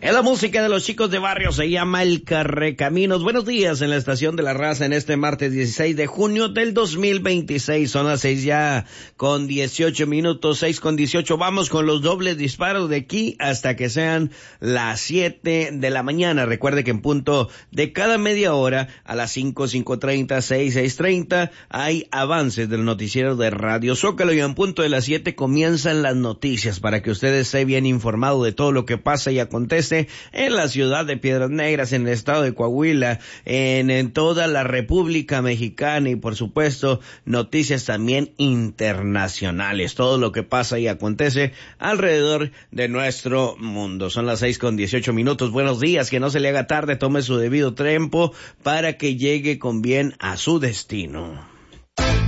Es la música de los chicos de barrio, se llama El Carrecaminos. Buenos días en la estación de la raza en este martes 16 de junio del 2026. Son las 6 ya con 18 minutos, 6 con 18. Vamos con los dobles disparos de aquí hasta que sean las 7 de la mañana. Recuerde que en punto de cada media hora, a las 5, 5:30, 6, 6:30, hay avances del noticiero de Radio Zócalo y en punto de las 7 comienzan las noticias para que usted esté bien informado de todo lo que pasa y acontece en la ciudad de Piedras Negras, en el estado de Coahuila, en toda la República Mexicana y por supuesto noticias también internacionales, todo lo que pasa y acontece alrededor de nuestro mundo. Son las 6 con 18 minutos. Buenos días, que no se le haga tarde, tome su debido tiempo para que llegue con bien a su destino.